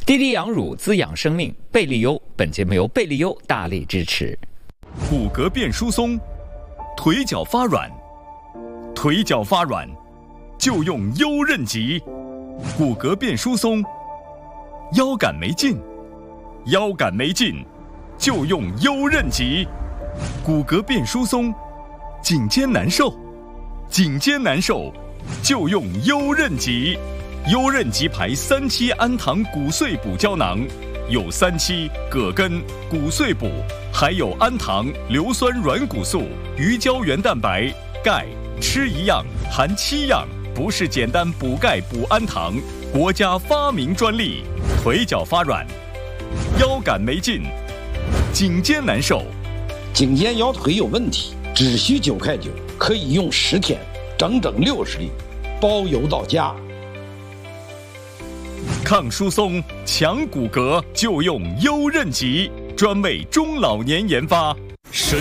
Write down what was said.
滴滴养乳滋养生命，贝利优。本节目由贝利优大力支持。 骨骼变疏松，腿脚发软，腿脚发软就用优韧极。骨骼变疏松，腰杆没劲，腰杆没劲就用优韧极。骨骼变疏松，颈肩难受，颈肩难受就用优韧极。优韧极牌3期氨糖骨碎补胶囊，有3期葛根、骨碎补，还有氨糖、硫酸软骨素、鱼胶原蛋白、钙，吃一样含7样，不是简单补钙补氨糖，国家发明专利。腿脚发软，腰杆没劲，颈肩难受， 颈肩腰腿有问题，只需9块9，可以用10天，整整60粒，包邮到家。 抗疏松、强骨骼就用优韧极，专为中老年研发。